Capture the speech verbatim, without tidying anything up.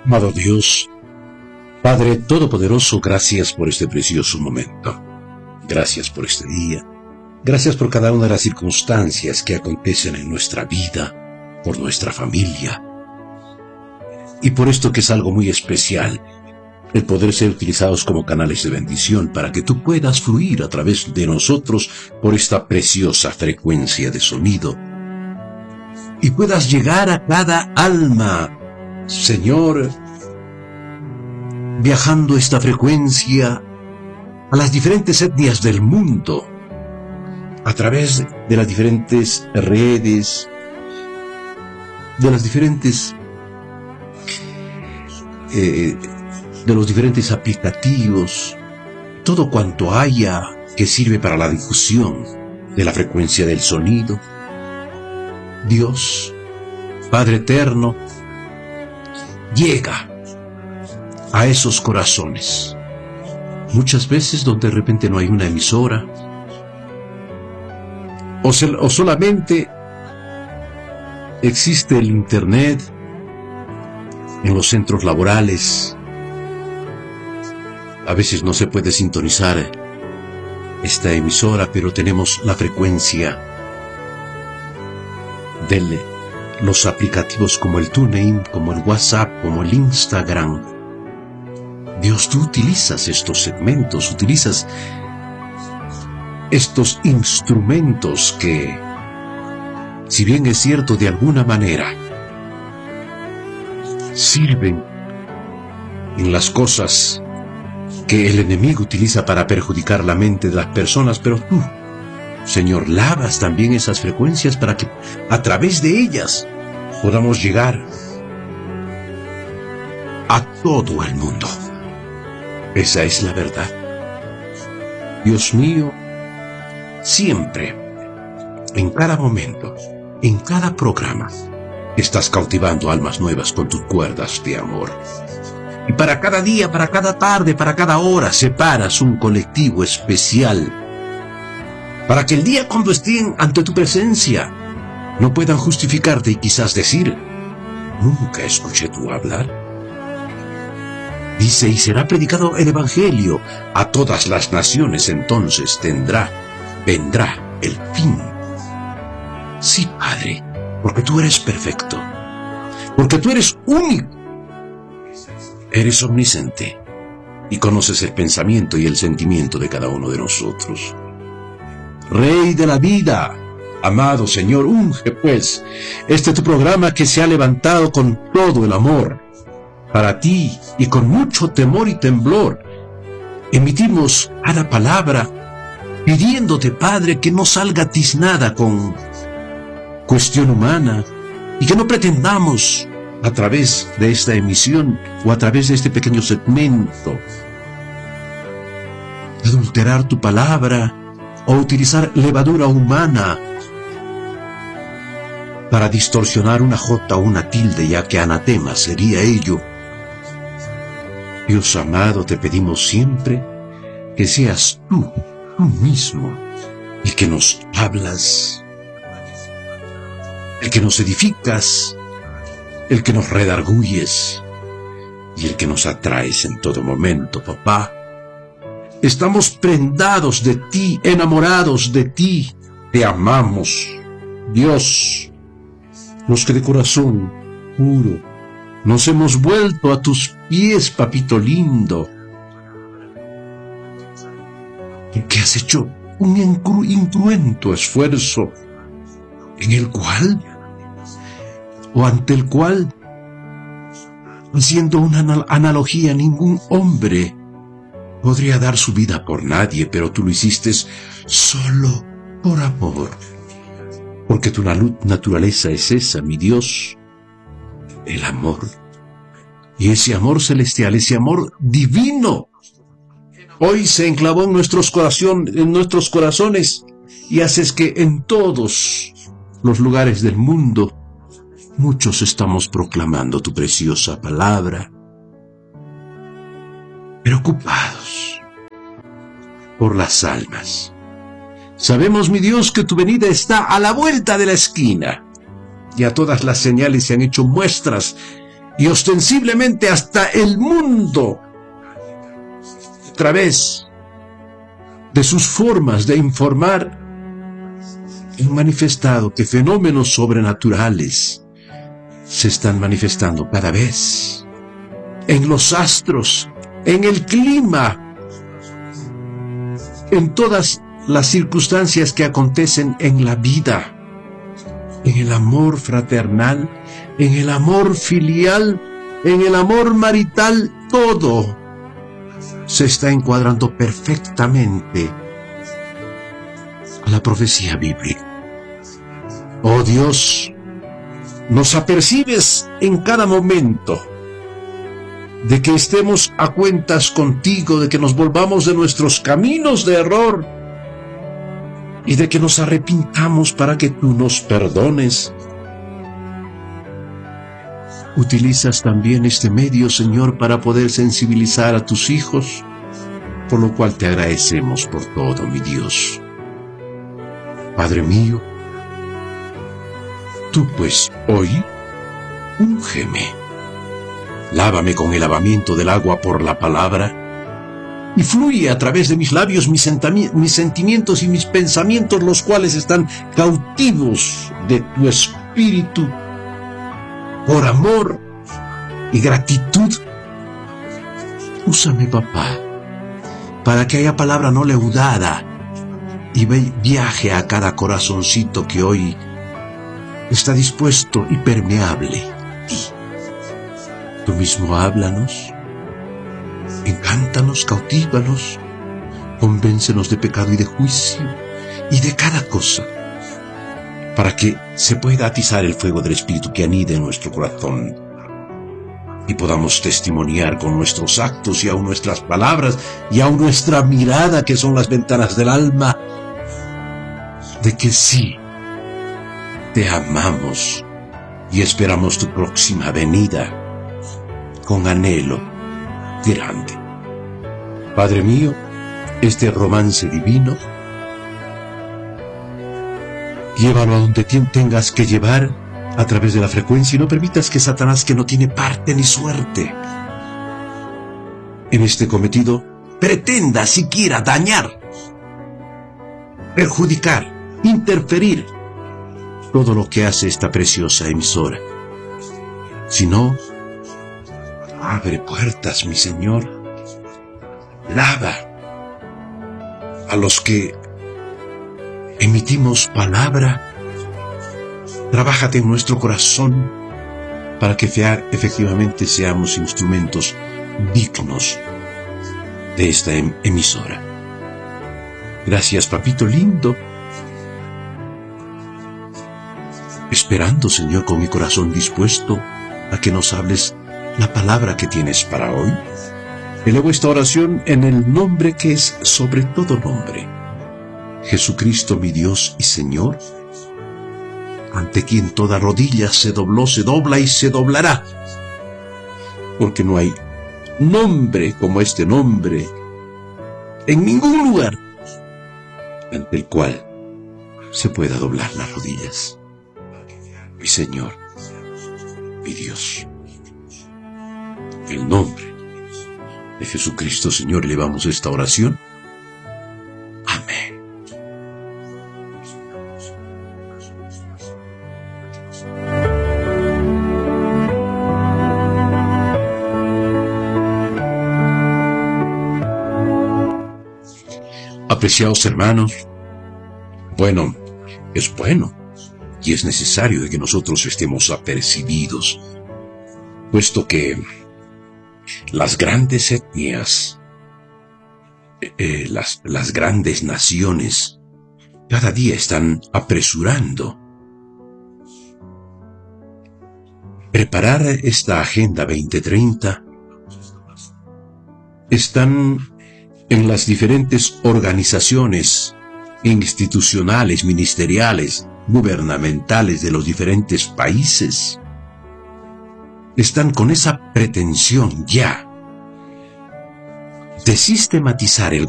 Amado Dios, Padre Todopoderoso, gracias por este precioso momento. Gracias por este día. Gracias por cada una de las circunstancias que acontecen en nuestra vida, por nuestra familia. Y por esto que es algo muy especial, el poder ser utilizados como canales de bendición para que tú puedas fluir a través de nosotros por esta preciosa frecuencia de sonido. Y puedas llegar a cada alma, Señor, viajando esta frecuencia a las diferentes etnias del mundo, a través de las diferentes redes, de las diferentes, eh, de los diferentes aplicativos, todo cuanto haya que sirve para la difusión de la frecuencia del sonido. Dios, Padre Eterno, llega a esos corazones, muchas veces donde de repente no hay una emisora, o, se, o solamente existe el internet en los centros laborales. A veces no se puede sintonizar esta emisora, pero tenemos la frecuencia de los aplicativos como el TuneIn, como el WhatsApp, como el Instagram. Dios, tú utilizas estos segmentos, utilizas estos instrumentos que, si bien es cierto, de alguna manera sirven en las cosas que el enemigo utiliza para perjudicar la mente de las personas, pero tú, Señor, lavas también esas frecuencias para que a través de ellas podamos llegar a todo el mundo. Esa es la verdad. Dios mío, siempre, en cada momento, en cada programa, estás cautivando almas nuevas con tus cuerdas de amor. Y para cada día, para cada tarde, para cada hora, separas un colectivo especial, para que el día cuando estén ante tu presencia, no puedan justificarte y quizás decir, nunca escuché tú hablar. Dice, y será predicado el Evangelio a todas las naciones, entonces tendrá, vendrá el fin. Sí, Padre, porque tú eres perfecto, porque tú eres único, eres omnisciente y conoces el pensamiento y el sentimiento de cada uno de nosotros. Rey de la vida, amado Señor, unge pues este tu programa que se ha levantado con todo el amor para ti y con mucho temor y temblor. Emitimos cada palabra pidiéndote, Padre, que no salga tiznada con cuestión humana y que no pretendamos a través de esta emisión o a través de este pequeño segmento adulterar tu palabra o utilizar levadura humana para distorsionar una jota o una tilde, ya que anatema sería ello. Dios amado, te pedimos siempre que seas tú, tú mismo, el que nos hablas, el que nos edificas, el que nos redarguyes y el que nos atraes en todo momento, papá. Estamos prendados de ti, enamorados de ti, te amamos, Dios. Los que de corazón puro nos hemos vuelto a tus pies, papito lindo, porque has hecho un incru- incruento esfuerzo en el cual, o ante el cual, haciendo una anal- analogía, ningún hombre podría dar su vida por nadie, pero tú lo hiciste solo por amor, porque tu naturaleza es esa, mi Dios, el amor. Y ese amor celestial, ese amor divino, hoy se enclavó en nuestros, corazón, en nuestros corazones y haces que en todos los lugares del mundo muchos estamos proclamando tu preciosa palabra, preocupados por las almas. Sabemos, mi Dios, que tu venida está a la vuelta de la esquina. Ya todas las señales se han hecho muestras y ostensiblemente hasta el mundo, a través de sus formas de informar, han manifestado que fenómenos sobrenaturales se están manifestando cada vez en los astros, en el clima, en todas las circunstancias que acontecen en la vida, en el amor fraternal, en el amor filial, en el amor marital. Todo se está encuadrando perfectamente a la profecía bíblica. Oh Dios, nos apercibes en cada momento de que estemos a cuentas contigo, de que nos volvamos de nuestros caminos de error y de que nos arrepintamos para que tú nos perdones. Utilizas también este medio, Señor, para poder sensibilizar a tus hijos, por lo cual te agradecemos por todo, mi Dios. Padre mío, tú pues hoy, úngeme, lávame con el lavamiento del agua por la palabra, y fluye a través de mis labios mis, mis sentimientos y mis pensamientos, los cuales están cautivos de tu espíritu, por amor y gratitud. Úsame, papá, para que haya palabra no leudada y viaje a cada corazoncito que hoy está dispuesto y permeable a ti. Tú mismo háblanos, encántanos, cautívanos, convéncenos de pecado y de juicio y de cada cosa, para que se pueda atizar el fuego del Espíritu que anida en nuestro corazón y podamos testimoniar con nuestros actos y aun nuestras palabras y aun nuestra mirada, que son las ventanas del alma, de que sí, te amamos y esperamos tu próxima venida con anhelo grande. Padre mío, este romance divino, llévalo a donde tengas que llevar a través de la frecuencia y no permitas que Satanás, que no tiene parte ni suerte en este cometido, pretenda siquiera dañar, perjudicar, interferir todo lo que hace esta preciosa emisora. Si no, abre puertas, mi Señor, lava a los que emitimos palabra, trabájate en nuestro corazón para que efectivamente seamos instrumentos dignos de esta em emisora. Gracias, papito lindo. Esperando, Señor, con mi corazón dispuesto a que nos hables la palabra que tienes para hoy. Elevo esta oración en el nombre que es sobre todo nombre, Jesucristo, mi Dios y Señor, ante quien toda rodilla se dobló, se dobla y se doblará, porque no hay nombre como este nombre en ningún lugar ante el cual se pueda doblar las rodillas. Mi Señor, mi Dios, en el nombre de Jesucristo, Señor, elevamos esta oración. Amén. Apreciados hermanos, bueno, es bueno y es necesario de que nosotros estemos apercibidos, puesto que las grandes etnias, eh, las, las grandes naciones, cada día están apresurando preparar esta Agenda veinte treinta. Están en las diferentes organizaciones institucionales, ministeriales, gubernamentales de los diferentes países. Están con esa pretensión ya de sistematizar el